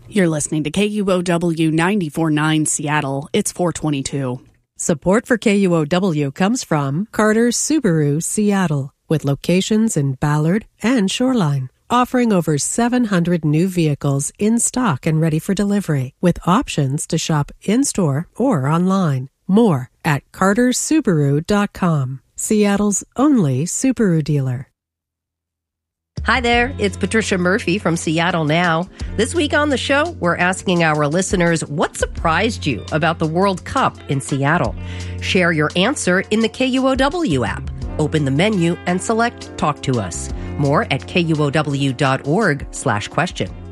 You're listening to KUOW 94.9 Seattle. It's 422. Support for KUOW comes from Carter Subaru Seattle, with locations in Ballard and Shoreline, offering over 700 new vehicles in stock and ready for delivery, with options to shop in-store or online. More at cartersubaru.com, Seattle's only Subaru dealer. Hi there, it's Patricia Murphy from Seattle Now. This week on the show, we're asking our listeners what surprised you about the World Cup in Seattle. Share your answer in the KUOW app. Open the menu and select Talk to Us. More at KUOW.org/question.